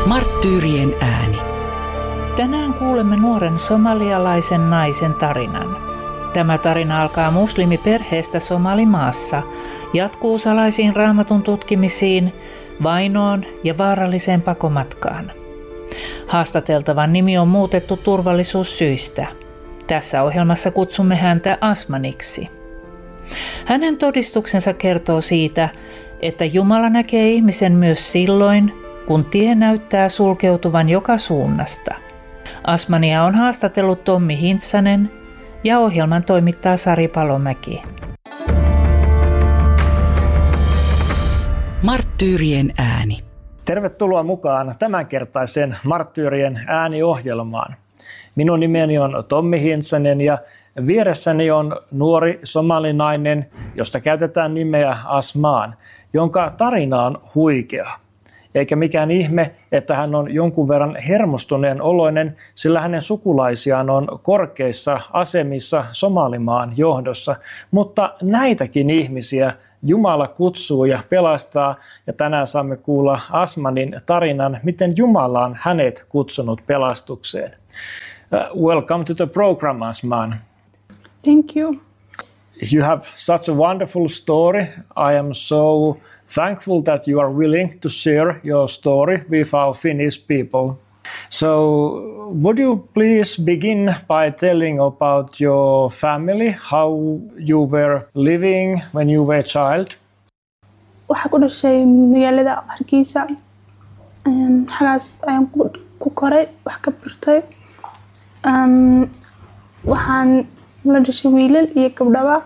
Marttyyrien ääni. Tänään kuulemme nuoren somalialaisen naisen tarinan. Tämä tarina alkaa muslimiperheestä Somalimaassa, jatkuu salaisiin raamatun tutkimisiin, vainoon ja vaaralliseen pakomatkaan. Haastateltavan nimi on muutettu turvallisuussyistä. Tässä ohjelmassa kutsumme häntä Asmaniksi. Hänen todistuksensa kertoo siitä, että Jumala näkee ihmisen myös silloin, kun tie näyttää sulkeutuvan joka suunnasta. Asmania on haastatellut Tommi Hintsanen ja ohjelman toimittaa Sari Palomäki. Marttyyrien ääni. Tervetuloa mukaan tämänkertaiseen Marttyyrien ääni-ohjelmaan. Minun nimeni on Tommi Hintsanen ja vieressäni on nuori somalinainen, josta käytetään nimeä Asmaan, jonka tarina on huikea. Eikä mikään ihme, että hän on jonkun verran hermostuneen oloinen, sillä hänen sukulaisiaan on korkeissa asemissa Somalimaan johdossa. Mutta näitäkin ihmisiä Jumala kutsuu ja pelastaa, ja tänään saamme kuulla Asmanin tarinan, miten Jumala on hänet kutsunut pelastukseen. Welcome to the program, Asman. Thank you. You have such a wonderful story. I am so thankful that you are willing to share your story with our Finnish people. So, would you please begin by telling about your family, how you were living when you were a child? Waxaan ku dhashay magaalada Hargeysa. Xagaas ayaan ku koray, wax ka bartay. Waxaan la dhashay wiilal iyo gabdhaba.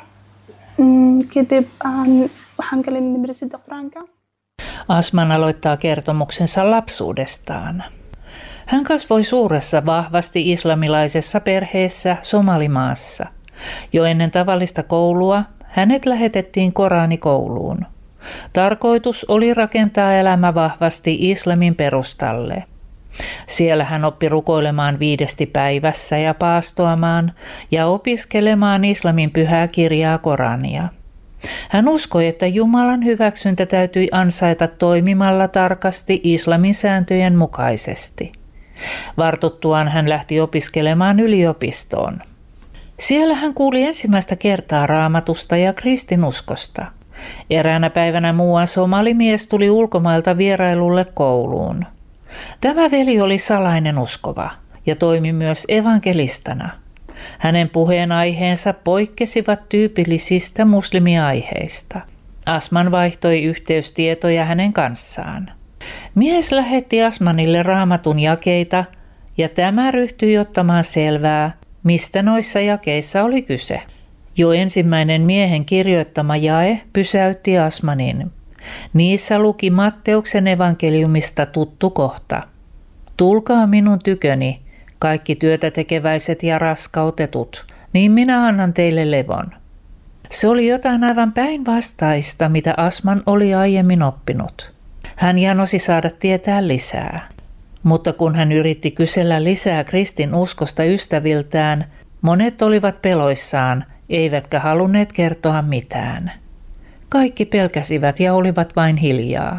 Kadib waxaan galay madrasadda Quraanka. Asman aloittaa kertomuksensa lapsuudestaan. Hän kasvoi suuressa, vahvasti islamilaisessa perheessä Somalimaassa. Jo ennen tavallista koulua hänet lähetettiin Koranikouluun. Tarkoitus oli rakentaa elämä vahvasti islamin perustalle. Siellä hän oppi rukoilemaan 5 päivässä ja paastoamaan ja opiskelemaan islamin pyhää kirjaa Korania. Hän uskoi, että Jumalan hyväksyntä täytyi ansaita toimimalla tarkasti islamin sääntöjen mukaisesti. Vartuttuaan hän lähti opiskelemaan yliopistoon. Siellä hän kuuli ensimmäistä kertaa raamatusta ja kristinuskosta. Eräänä päivänä muuan somalimies tuli ulkomailta vierailulle kouluun. Tämä veli oli salainen uskova ja toimi myös evankelistana. Hänen puheenaiheensa poikkesivat tyypillisistä muslimiaiheista. Asman vaihtoi yhteystietoja hänen kanssaan. Mies lähetti Asmanille raamatun jakeita ja tämä ryhtyi ottamaan selvää, mistä noissa jakeissa oli kyse. Jo ensimmäinen miehen kirjoittama jae pysäytti Asmanin. Niissä luki Matteuksen evankeliumista tuttu kohta. Tulkaa minun tyköni, kaikki työtä tekeväiset ja raskautetut, niin minä annan teille levon. Se oli jotain aivan päinvastaista, mitä Asman oli aiemmin oppinut. Hän janosi saada tietää lisää. Mutta kun hän yritti kysellä lisää kristin uskosta ystäviltään, monet olivat peloissaan, eivätkä halunneet kertoa mitään. Kaikki pelkäsivät ja olivat vain hiljaa.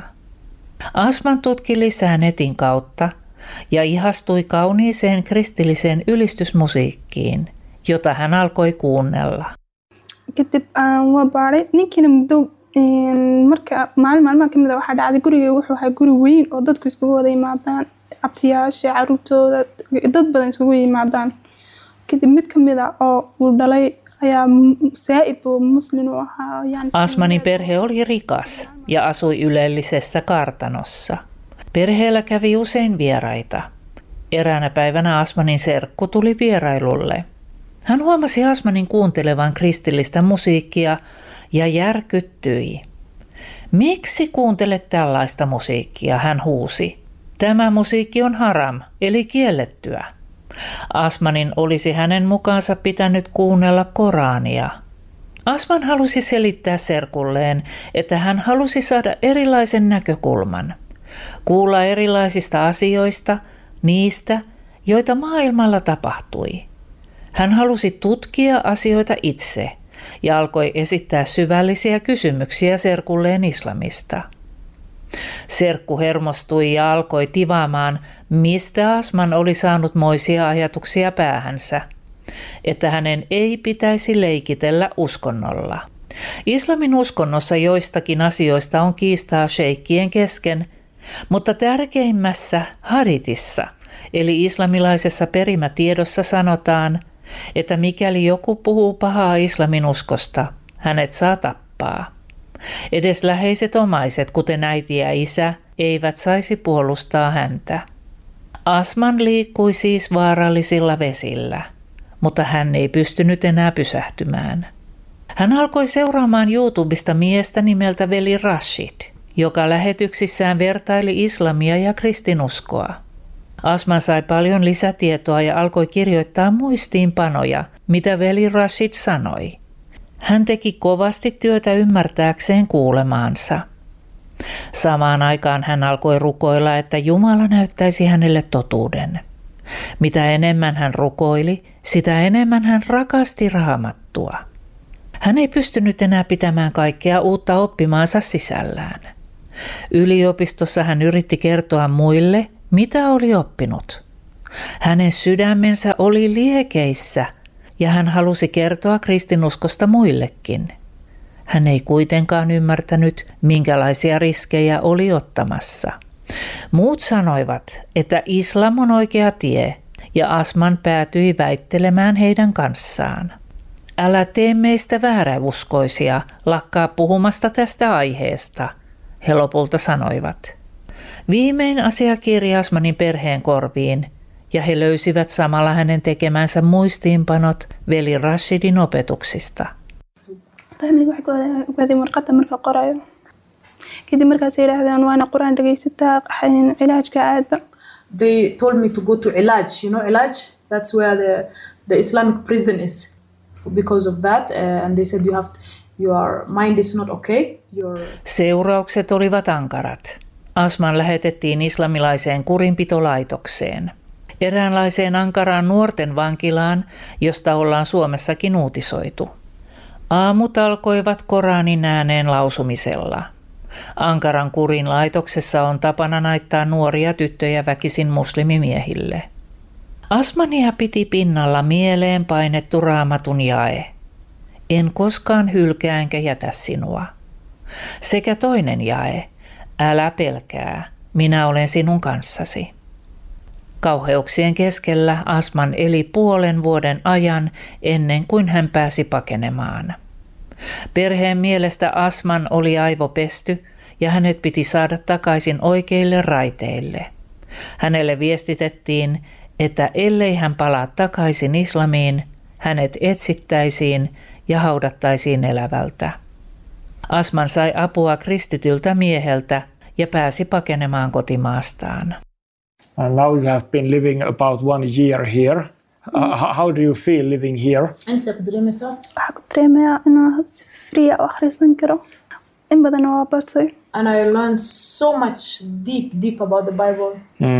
Asman tutki lisää netin kautta ja ihastui kauniiseen kristilliseen ylistysmusiikkiin, jota hän alkoi kuunnella. Kadib waa baaray ninkina muddo marka maalmaha kamida waxa dhacday guriga wuxuu ahaa guri weyn oo dadku iskugu wada yimaadaan abtiyaasha caruurtooda dad badan iskugu yimaadaan. Kadib mid kamida oo uu dhalay ayaa saaid oo muslim u ahaa. Asmanin perhe oli rikas ja asui ylellisessä kartanossa. Perheellä kävi usein vieraita. Eräänä päivänä Asmanin serkku tuli vierailulle. Hän huomasi Asmanin kuuntelevan kristillistä musiikkia ja järkyttyi. Miksi kuuntelet tällaista musiikkia, hän huusi. Tämä musiikki on haram, eli kiellettyä. Asmanin olisi hänen mukaansa pitänyt kuunnella Korania. Asman halusi selittää serkulleen, että hän halusi saada erilaisen näkökulman. Kuulla erilaisista asioista, niistä, joita maailmalla tapahtui. Hän halusi tutkia asioita itse ja alkoi esittää syvällisiä kysymyksiä serkulleen islamista. Serkku hermostui ja alkoi tivaamaan, mistä Asman oli saanut moisia ajatuksia päähänsä, että hänen ei pitäisi leikitellä uskonnolla. Islamin uskonnossa joistakin asioista on kiistaa sheikkien kesken, mutta tärkeimmässä haditissa, eli islamilaisessa perimätiedossa sanotaan, että mikäli joku puhuu pahaa islamin uskosta, hänet saa tappaa. Edes läheiset omaiset, kuten äiti ja isä, eivät saisi puolustaa häntä. Asman liikkui siis vaarallisilla vesillä, mutta hän ei pystynyt enää pysähtymään. Hän alkoi seuraamaan YouTubesta miestä nimeltä veli Rashid, joka lähetyksissään vertaili islamia ja kristinuskoa. Asman sai paljon lisätietoa ja alkoi kirjoittaa muistiinpanoja, mitä veli Rashid sanoi. Hän teki kovasti työtä ymmärtääkseen kuulemaansa. Samaan aikaan hän alkoi rukoilla, että Jumala näyttäisi hänelle totuuden. Mitä enemmän hän rukoili, sitä enemmän hän rakasti Raamattua. Hän ei pystynyt enää pitämään kaikkea uutta oppimaansa sisällään. Yliopistossa hän yritti kertoa muille, mitä oli oppinut. Hänen sydämensä oli liekeissä ja hän halusi kertoa kristinuskosta muillekin. Hän ei kuitenkaan ymmärtänyt, minkälaisia riskejä oli ottamassa. Muut sanoivat, että islam on oikea tie ja Asman päätyi väittelemään heidän kanssaan. Älä tee meistä vääräuskoisia, lakkaa puhumasta tästä aiheesta, he lopulta sanoivat. Viimein asia kiiri Asmanin perheen korviin ja he löysivät samalla hänen tekemänsä muistiinpanot veli Rashidin opetuksista. Family waxay ku aadeen warqadda marka qorayo. Kadib markaas ay yiraahdeen waana quraan dhageysataa cilaajka aada. They told me to go to Ilaj, Ilaj, that's where the Islamic prison is. Because of that, and they said your mind is not okay. Seuraukset olivat ankarat. Asman lähetettiin islamilaiseen kurinpitolaitokseen. Eräänlaiseen ankaraan nuorten vankilaan, josta ollaan Suomessakin uutisoitu. Aamut alkoivat Koranin ääneen lausumisella. Ankaran kurin laitoksessa on tapana naittaa nuoria tyttöjä väkisin muslimimiehille. Asmania piti pinnalla mieleen painettu Raamatun jae. En koskaan hylkää enkä jätä sinua. Sekä toinen jae. Älä pelkää, minä olen sinun kanssasi. Kauheuksien keskellä Asman eli 5 vuoden ajan ennen kuin hän pääsi pakenemaan. Perheen mielestä Asman oli aivopesty ja hänet piti saada takaisin oikeille raiteille. Hänelle viestitettiin, että ellei hän palaa takaisin islamiin, hänet etsittäisiin ja haudattaisiin elävältä. Asman sai apua kristityltä mieheltä ja pääsi pakenemaan kotimaastaan. And now you have been living about 1 year here. How do you feel living here? Waxaa ku dareemayaa inaan si free u akhrisan karo. In badan waa bartay. And I learned so much deep about the Bible.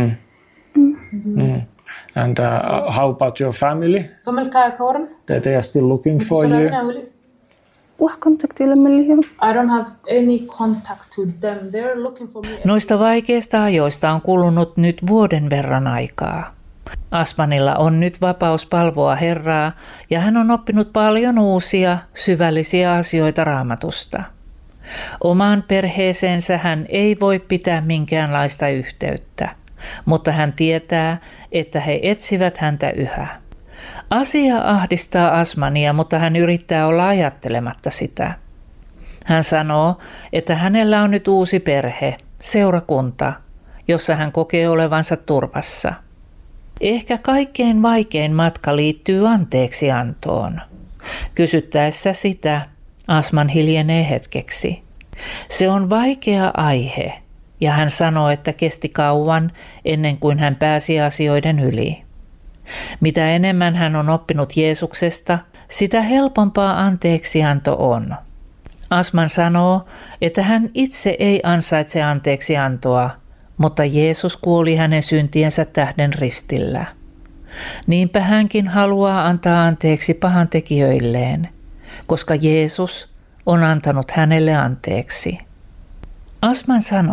And how about your family? Familkaaga ka waran? They are still looking for you. Wax kontakti lama lihin. I don't have any contact with them. They're looking for me. Noista vaikeista ajoista on kulunut nyt vuoden verran aikaa. Asmanilla on nyt vapaus palvoa Herraa ja hän on oppinut paljon uusia, syvällisiä asioita Raamatusta. Omaan perheeseensä hän ei voi pitää minkäänlaista yhteyttä, mutta hän tietää, että he etsivät häntä yhä. Asia ahdistaa Asmania, mutta hän yrittää olla ajattelematta sitä. Hän sanoo, että hänellä on nyt uusi perhe, seurakunta, jossa hän kokee olevansa turvassa. Ehkä kaikkein vaikein matka liittyy anteeksiantoon. Kysyttäessä sitä, Asman hiljenee hetkeksi. Se on vaikea aihe, ja hän sanoo, että kesti kauan ennen kuin hän pääsi asioiden yli. Mitä enemmän hän on oppinut Jeesuksesta, sitä helpompaa anteeksianto on. Asman sanoo, että hän itse ei ansaitse anteeksiantoa, mutta Jeesus kuoli hänen syntiensä tähden ristillä. Niinpä hänkin haluaa antaa anteeksi pahantekijöilleen, koska Jeesus on antanut hänelle anteeksi. Asman sanoo,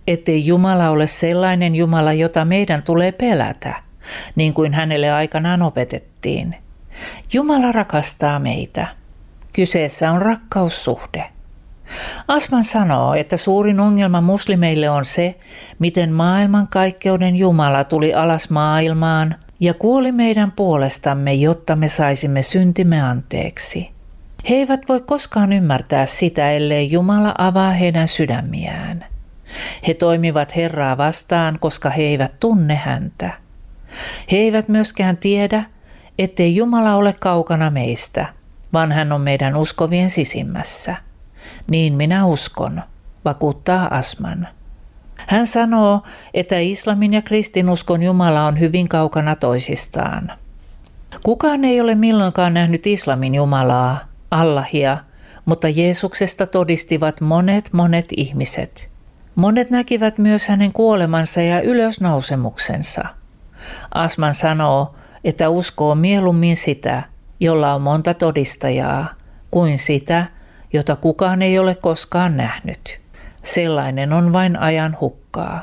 ettei Jumala ole sellainen Jumala, jota meidän tulee pelätä, niin kuin hänelle aikanaan opetettiin. Jumala rakastaa meitä. Kyseessä on rakkaussuhde. Asman sanoo, että suurin ongelma muslimeille on se, miten maailmankaikkeuden Jumala tuli alas maailmaan ja kuoli meidän puolestamme, jotta me saisimme syntimme anteeksi. He eivät voi koskaan ymmärtää sitä, ellei Jumala avaa heidän sydämiään. He toimivat Herraa vastaan, koska he eivät tunne häntä. He eivät myöskään tiedä, ettei Jumala ole kaukana meistä, vaan hän on meidän uskovien sisimmässä. Niin minä uskon, vakuuttaa Asman. Hän sanoo, että islamin ja kristinuskon Jumala on hyvin kaukana toisistaan. Kukaan ei ole milloinkaan nähnyt islamin Jumalaa, Allahia, mutta Jeesuksesta todistivat monet ihmiset. Monet näkivät myös hänen kuolemansa ja ylösnousemuksensa. Asman sanoo, että uskoo mieluummin sitä, jolla on monta todistajaa, kuin sitä, jota kukaan ei ole koskaan nähnyt. Sellainen on vain ajan hukkaa.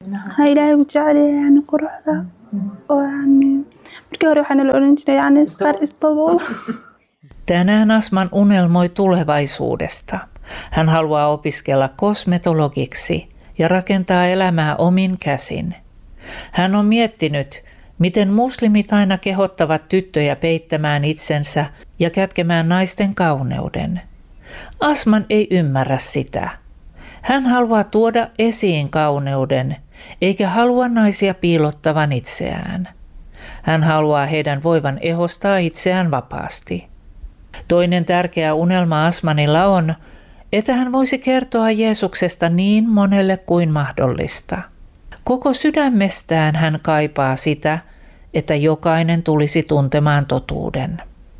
Tänään Asman unelmoi tulevaisuudesta. Hän haluaa opiskella kosmetologiksi ja rakentaa elämää omin käsin. Hän on miettinyt, miten muslimit aina kehottavat tyttöjä peittämään itsensä ja kätkemään naisten kauneuden. Asman ei ymmärrä sitä. Hän haluaa tuoda esiin kauneuden, eikä halua naisia piilottavan itseään. Hän haluaa heidän voivan ehostaa itseään vapaasti. Toinen tärkeä unelma Asmanilla on, että hän voisi kertoa Jeesuksesta niin monelle kuin mahdollista. Koko sydämestään hän kaipaa sitä, että jokainen tulisi tuntemaan totuuden.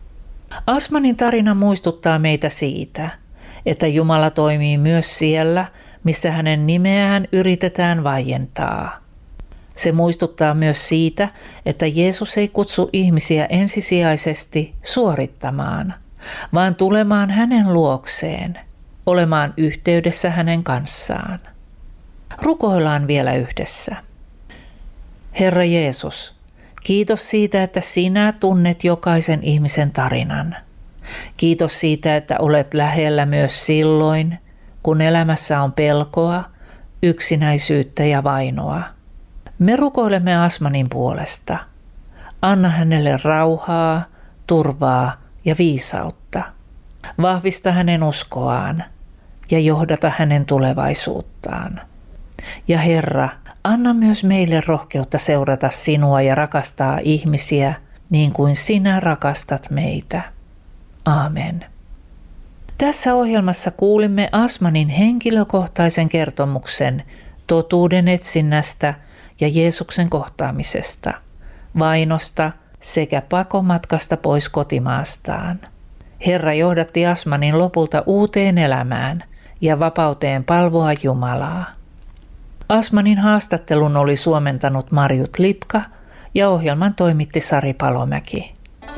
Asmanin tarina muistuttaa meitä siitä, että Jumala toimii myös siellä, missä hänen nimeään yritetään vaientaa. Se muistuttaa myös siitä, että Jeesus ei kutsu ihmisiä ensisijaisesti suorittamaan, vaan tulemaan hänen luokseen, olemaan yhteydessä hänen kanssaan. Rukoillaan vielä yhdessä. Herra Jeesus, kiitos siitä, että sinä tunnet jokaisen ihmisen tarinan. Kiitos siitä, että olet lähellä myös silloin, kun elämässä on pelkoa, yksinäisyyttä ja vainoa. Me rukoilemme Asmanin puolesta. Anna hänelle rauhaa, turvaa ja viisautta. Vahvista hänen uskoaan ja johdata hänen tulevaisuuttaan. Ja Herra, anna myös meille rohkeutta seurata sinua ja rakastaa ihmisiä niin kuin sinä rakastat meitä. Aamen. Tässä ohjelmassa kuulimme Asmanin henkilökohtaisen kertomuksen totuuden etsinnästä ja Jeesuksen kohtaamisesta, vainosta sekä pakomatkasta pois kotimaastaan. Herra johdatti Asmanin lopulta uuteen elämään ja vapauteen palvoa Jumalaa. Asmanin haastattelun oli suomentanut Marjut Lipka ja ohjelman toimitti Sari Palomäki.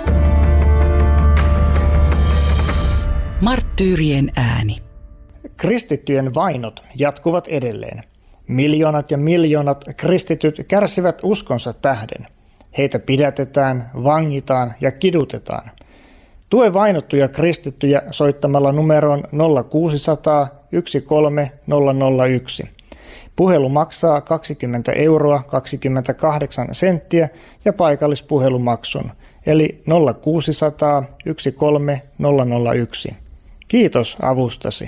Marttyyrien ääni. Kristittyjen vainot jatkuvat edelleen. Miljoonat ja miljoonat kristityt kärsivät uskonsa tähden. Heitä pidätetään, vangitaan ja kidutetaan. Tue vainottuja kristittyjä soittamalla numeroon 0600 13001. Puhelu maksaa 20 euroa 28 senttiä ja paikallispuhelumaksun, eli 0600 13001. Kiitos avustasi.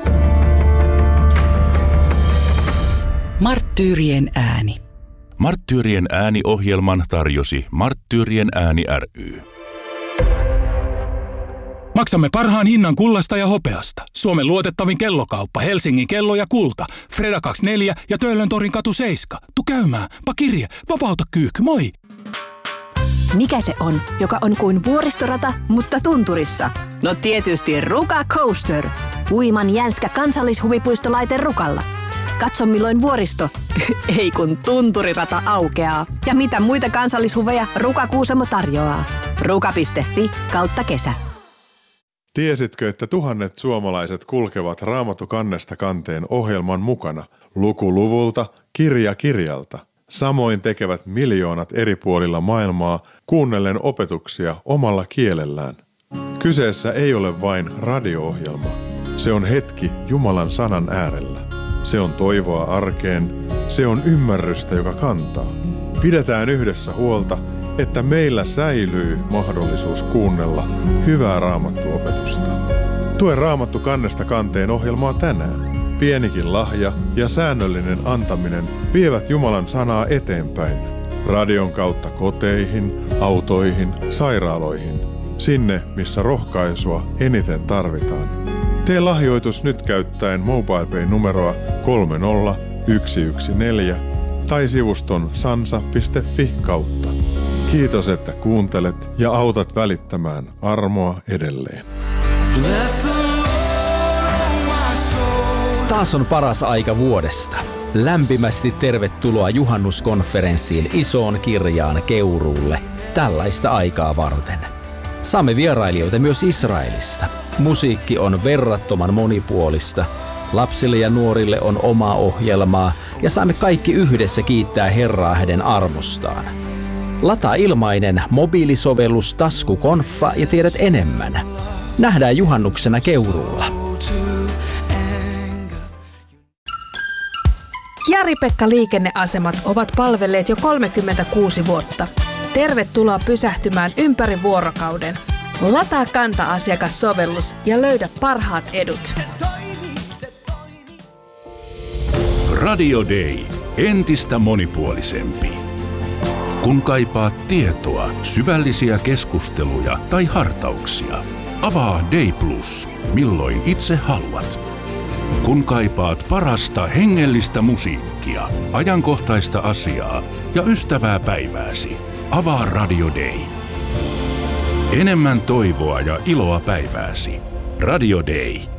Marttyyrien ääni. Marttyyrien ääni-ohjelman tarjosi Marttyyrien ääni ry. Maksamme parhaan hinnan kullasta ja hopeasta. Suomen luotettavin kellokauppa, Helsingin kello ja kulta. Freda 24 ja Töölöntorin katu 7. Tu käymään, pakirje, vapauta kyyhky, moi! Mikä se on, joka on kuin vuoristorata, mutta tunturissa? No tietysti Ruka Coaster. Uiman jänskä kansallishuvipuistolaite Rukalla. Katso milloin vuoristo, ei kun tunturirata aukeaa. Ja mitä muita kansallishuveja Ruka Kuusamo tarjoaa. Ruka.fi/kesä. Tiesitkö, että tuhannet suomalaiset kulkevat Raamattu kannesta kanteen ohjelman mukana, luku luvulta, kirja kirjalta? Samoin tekevät miljoonat eri puolilla maailmaa kuunnellen opetuksia omalla kielellään. Kyseessä ei ole vain radio-ohjelma. Se on hetki Jumalan sanan äärellä. Se on toivoa arkeen. Se on ymmärrystä, joka kantaa. Pidetään yhdessä huolta, että meillä säilyy mahdollisuus kuunnella hyvää raamattuopetusta. Tue Raamattu kannesta kanteen ohjelmaa tänään. Pienikin lahja ja säännöllinen antaminen vievät Jumalan sanaa eteenpäin. Radion kautta koteihin, autoihin, sairaaloihin. Sinne, missä rohkaisua eniten tarvitaan. Tee lahjoitus nyt käyttäen MobilePay-numeroa 30114 tai sivuston sansa.fi kautta. Kiitos, että kuuntelet ja autat välittämään armoa edelleen. Taas on paras aika vuodesta. Lämpimästi tervetuloa juhannuskonferenssiin Isoon Kirjaan Keuruulle tällaista aikaa varten. Saamme vierailijoita myös Israelista. Musiikki on verrattoman monipuolista. Lapsille ja nuorille on omaa ohjelmaa ja saamme kaikki yhdessä kiittää Herraa hänen armostaan. Lataa ilmainen mobiilisovellus Taskukonfa ja tiedät enemmän. Nähdään juhannuksena Keuruulla. Jari-Pekka liikenneasemat ovat palvelleet jo 36 vuotta. Tervetuloa pysähtymään ympäri vuorokauden. Lataa Kanta-asiakassovellus ja löydä parhaat edut. Radio Day. Entistä monipuolisempi. Kun kaipaat tietoa, syvällisiä keskusteluja tai hartauksia, avaa Day Plus, milloin itse haluat. Kun kaipaat parasta hengellistä musiikkia, ajankohtaista asiaa ja ystävää päivääsi, avaa Radio Day. Enemmän toivoa ja iloa päivääsi. Radio Day.